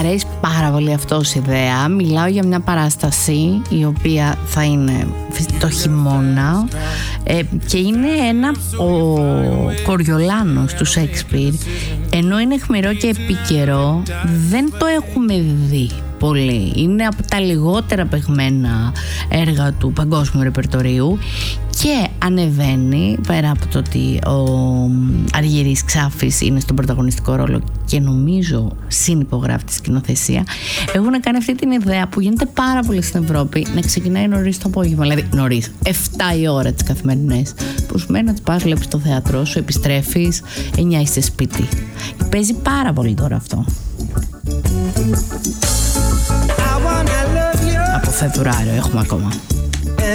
αρέσει πάρα πολύ αυτό ως ιδέα. Μιλάω για μια παράσταση η οποία θα είναι το χειμώνα και είναι ο Κοριολάνος του Σέξπιρ. Ενώ είναι αιχμηρό και επίκαιρο, δεν το έχουμε δει πολύ. Είναι από τα λιγότερα παιγμένα έργα του παγκόσμιου ρεπερτορίου και ανεβαίνει, πέρα από το ότι ο Αργυρής Ξάφης είναι στον πρωταγωνιστικό ρόλο και νομίζω συνυπογράφει τη σκηνοθεσία, έχουν κάνει αυτή την ιδέα που γίνεται πάρα πολύ στην Ευρώπη, να ξεκινάει νωρίς το απόγευμα, δηλαδή νωρίς, 7 η ώρα τις καθημερινές, που σημαίνει να τις πας, βλέπεις το θέατρό σου, επιστρέφεις, 9 είσαι σπίτι. Παίζει πάρα πολύ τώρα αυτό. Από Φεβρουάριο έχουμε ακόμα.